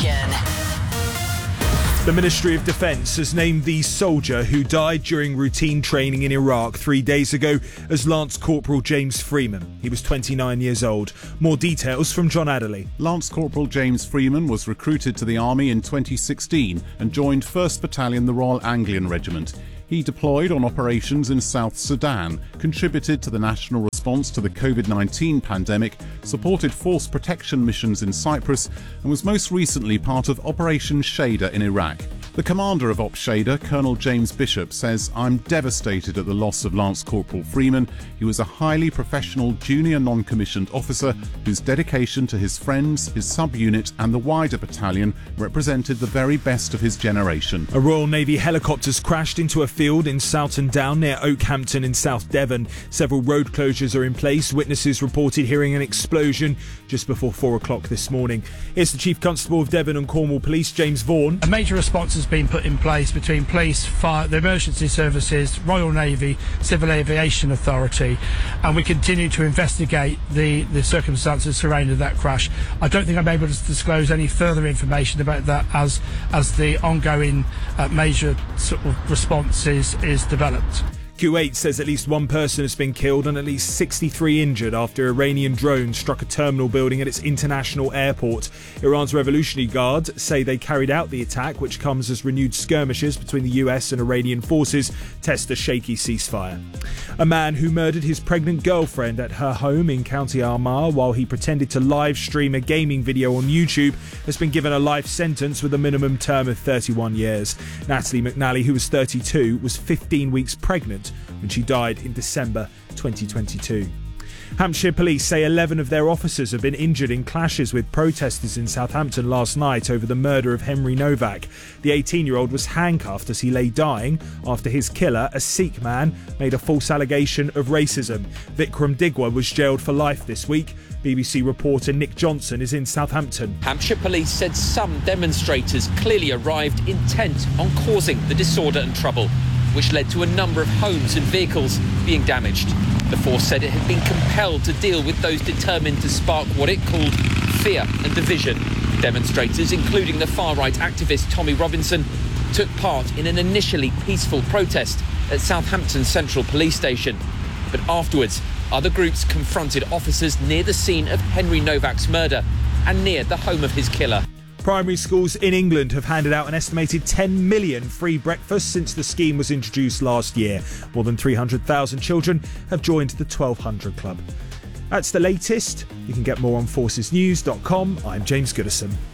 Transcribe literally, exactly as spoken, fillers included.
Nation. The Ministry of Defence has named the soldier who died during routine training in Iraq three days ago as Lance Corporal James Freeman. He was twenty-nine years old. More details from John Adderley. Lance Corporal James Freeman was recruited to the Army in twenty sixteen and joined first Battalion the Royal Anglian Regiment. He deployed on operations in South Sudan, contributed to the national response to the covid nineteen pandemic, supported force protection missions in Cyprus, and was most recently part of Operation Shader in Iraq. The commander of Op Shader, Colonel James Bishop, says, "I'm devastated at the loss of Lance Corporal Freeman. He was a highly professional junior non-commissioned officer whose dedication to his friends, his sub-unit and the wider battalion represented the very best of his generation." A Royal Navy helicopter's crashed into a field in Soughton Down near Oakhampton in South Devon. Several road closures are in place. Witnesses reported hearing an explosion just before four o'clock this morning. Here's the Chief Constable of Devon and Cornwall Police, James Vaughan. A major response has been put in place between police, fire, the emergency services, Royal Navy, Civil Aviation Authority, and we continue to investigate the, the circumstances surrounding that crash. I don't think I'm able to disclose any further information about that as as the ongoing uh, major sort of response is, is developed. Kuwait says at least one person has been killed and at least sixty-three injured after Iranian drones struck a terminal building at its international airport. Iran's Revolutionary Guard say they carried out the attack, which comes as renewed skirmishes between the U S and Iranian forces test a shaky ceasefire. A man who murdered his pregnant girlfriend at her home in County Armagh while he pretended to live stream a gaming video on YouTube has been given a life sentence with a minimum term of thirty-one years. Natalie McNally, who was thirty-two, was fifteen weeks pregnant when she died in December twenty twenty-two. Hampshire police say eleven of their officers have been injured in clashes with protesters in Southampton last night over the murder of Henry Novak. The eighteen-year-old was handcuffed as he lay dying after his killer, a Sikh man, made a false allegation of racism. Vikram Digwa was jailed for life this week. B B C reporter Nick Johnson is in Southampton. Hampshire police said some demonstrators clearly arrived intent on causing the disorder and trouble, which led to a number of homes and vehicles being damaged. The force said it had been compelled to deal with those determined to spark what it called fear and division. Demonstrators, including the far-right activist Tommy Robinson, took part in an initially peaceful protest at Southampton Central Police Station. But afterwards, other groups confronted officers near the scene of Henry Novak's murder and near the home of his killer. Primary schools in England have handed out an estimated ten million free breakfasts since the scheme was introduced last year. More than three hundred thousand children have joined the twelve hundred club. That's the latest. You can get more on forces news dot com. I'm James Goodison.